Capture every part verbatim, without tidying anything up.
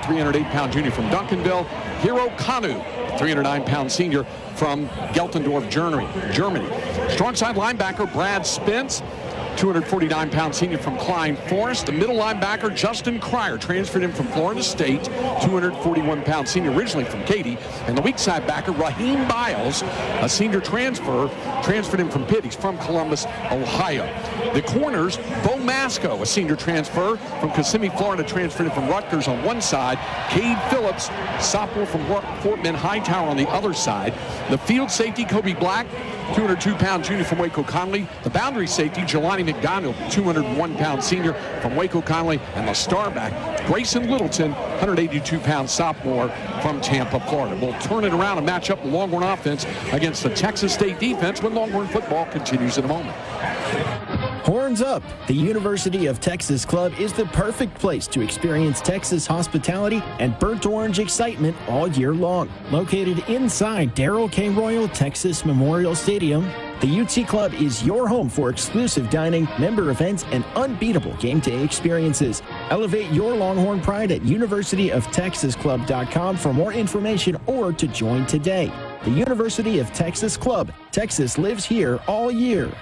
three hundred eight pound junior from Duncanville. Hero Kanu, three hundred nine pound senior from Geltendorf, Germany. Germany. Strong side linebacker Brad Spence, two hundred forty-nine pound senior from Klein Forest. The middle linebacker Justin Cryer transferred him from Florida State, two hundred forty-one pound senior originally from Katy. And the weak side backer Raheem Biles, a senior transfer, transferred him from Pitt. He's from Columbus, Ohio. The corners, Bo Masco, a senior transfer from Kissimmee, Florida, transferred him from Rutgers on one side. Cade Phillips, sophomore from Fort Bend Hightower on the other side. The field safety Kobe Black, two hundred two pound junior from Waco Connolly. The boundary safety Jelani McDonald, two hundred one pound senior from Waco Connolly. And the star back Grayson Littleton, one hundred eighty-two pound sophomore from Tampa, Florida. We'll turn it around and match up the Longhorn offense against the Texas State defense when Longhorn football continues in a moment. Horns up! The University of Texas Club is the perfect place to experience Texas hospitality and burnt orange excitement all year long. Located inside Darrell K. Royal Texas Memorial Stadium, the U T Club is your home for exclusive dining, member events, and unbeatable game day experiences. Elevate your Longhorn pride at university of texas club dot com for more information or to join today. The University of Texas Club. Texas lives here all year.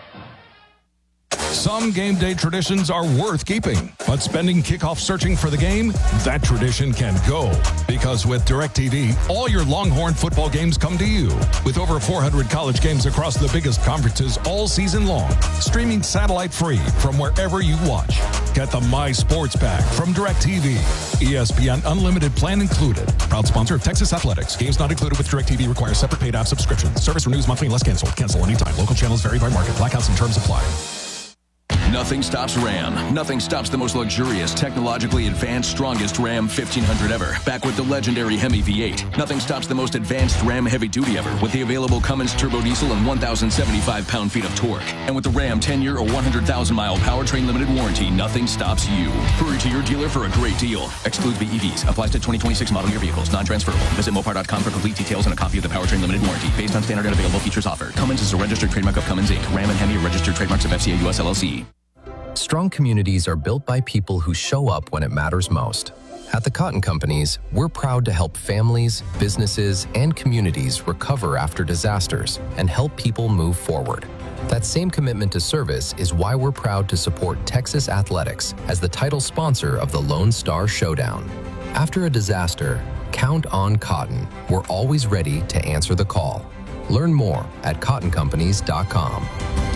Some game day traditions are worth keeping, but spending kickoff searching for the game, that tradition can go. Because with DirecTV, all your Longhorn football games come to you. With over four hundred college games across the biggest conferences all season long, streaming satellite free from wherever you watch. Get the My Sports Pack from DirecTV. E S P N Unlimited plan included. Proud sponsor of Texas Athletics. Games not included with DirecTV require separate paid app subscription. Service renews monthly unless canceled. Cancel anytime. Local channels vary by market. Blackouts and terms apply. Nothing stops Ram. Nothing stops the most luxurious, technologically advanced, strongest Ram fifteen hundred ever. Back with the legendary Hemi V eight. Nothing stops the most advanced Ram heavy duty ever with the available Cummins turbo diesel and one thousand seventy-five pound feet of torque. And with the Ram ten year or one hundred thousand mile powertrain limited warranty, nothing stops you. Hurry to your dealer for a great deal. Excludes B E Vs. Applies to twenty twenty-six model year vehicles. Non-transferable. Visit Mopar dot com for complete details and a copy of the powertrain limited warranty based on standard and available features offered. Cummins is a registered trademark of Cummins Incorporated. Ram and Hemi are registered trademarks of F C A U S L L C. Strong communities are built by people who show up when it matters most. At the Cotton Companies, we're proud to help families, businesses, and communities recover after disasters and help people move forward. That same commitment to service is why we're proud to support Texas Athletics as the title sponsor of the Lone Star Showdown. After a disaster, count on Cotton. We're always ready to answer the call. Learn more at cotton companies dot com.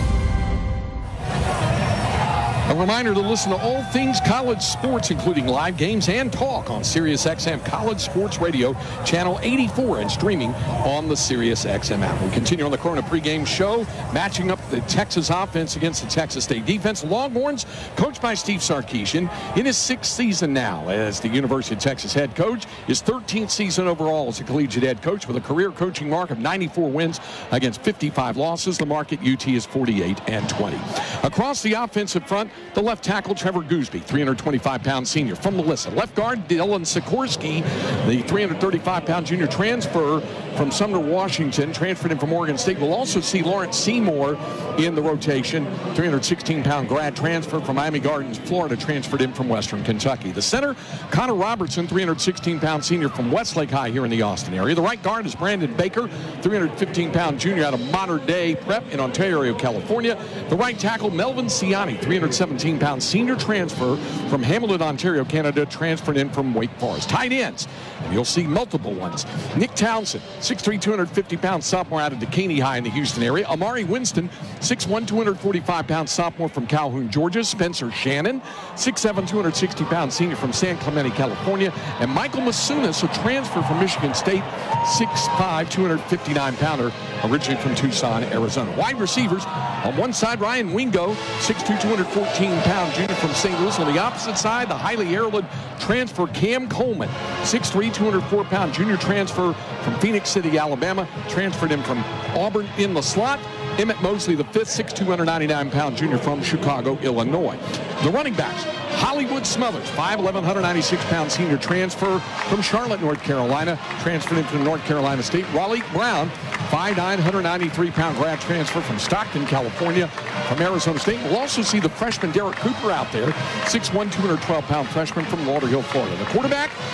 A reminder to listen to all things college sports, including live games and talk on SiriusXM College Sports Radio, channel eighty-four, and streaming on the SiriusXM app. We continue on the Corona pregame show, matching up the Texas offense against the Texas State defense. Longhorns, coached by Steve Sarkisian, in his sixth season now as the University of Texas head coach, his thirteenth season overall as a collegiate head coach with a career coaching mark of ninety-four wins against fifty-five losses. The mark at U T is forty-eight and twenty. Across the offensive front, the left tackle, Trevor Gooseby, three hundred twenty-five pound senior from Melissa. Left guard, Dylan Sikorsky, the three hundred thirty-five pound junior transfer from Sumner, Washington, transferred him from Oregon State. We'll also see Lawrence Seymour in the rotation, three hundred sixteen pound grad transfer from Miami Gardens, Florida, transferred him from Western Kentucky. The center, Connor Robertson, three hundred sixteen pound senior from Westlake High here in the Austin area. The right guard is Brandon Baker, three hundred fifteen pound junior out of Modern Day Prep in Ontario, California. The right tackle, Melvin Ciani, three hundred seventeen pound senior transfer from Hamilton, Ontario, Canada, transferred in from Wake Forest. Tight ends, and you'll see multiple ones. Nick Townsend, six three, two hundred fifty pound sophomore out of Dekaney High in the Houston area. Amari Winston, six one, two hundred forty-five pound sophomore from Calhoun, Georgia. Spencer Shannon, six seven, two hundred sixty pound senior from San Clemente, California. And Michael Masunas, a transfer from Michigan State, six five, two hundred fifty-nine pounder, originally from Tucson, Arizona. Wide receivers, on one side, Ryan Wingo, six two, two hundred fourteen pound junior from Saint Louis. On the opposite side, the highly heralded transfer Cam Coleman, six three, two hundred four pound junior transfer from Phoenix City, Alabama, transferred him from Auburn in the slot. Emmett Mosley, the fifth, six two, two hundred ninety-nine pound junior from Chicago, Illinois. The running backs, Hollywood Smothers, five eleven, one hundred ninety-six pound senior transfer from Charlotte, North Carolina, transferred into North Carolina State. Raleigh Brown, five nine, one hundred ninety-three pound grad transfer from Stockton, California, from Arizona State. We'll also see the freshman Derek Cooper out there, six one, two hundred twelve pound freshman from Lauderhill, Florida. The quarterback,